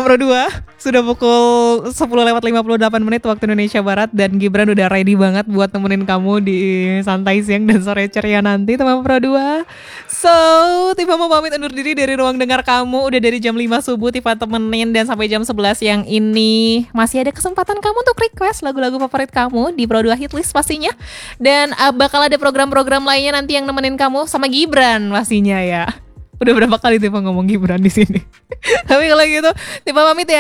Pro 2, sudah pukul 10:58 waktu Indonesia Barat dan Gibran udah ready banget buat temenin kamu di santai siang dan sore ceria nanti teman Pro 2. So, Tifa mau pamit undur diri dari ruang dengar kamu. Udah dari jam 5 subuh Tifa temenin dan sampai jam 11 siang ini masih ada kesempatan kamu untuk request lagu-lagu favorit kamu di Pro 2 Hitlist pastinya. Dan bakal ada program-program lainnya nanti yang nemenin kamu sama Gibran pastinya ya. Udah berapa kali Tifa ngomong Gibran di sini. Tapi kalau gitu Tifa pamit ya.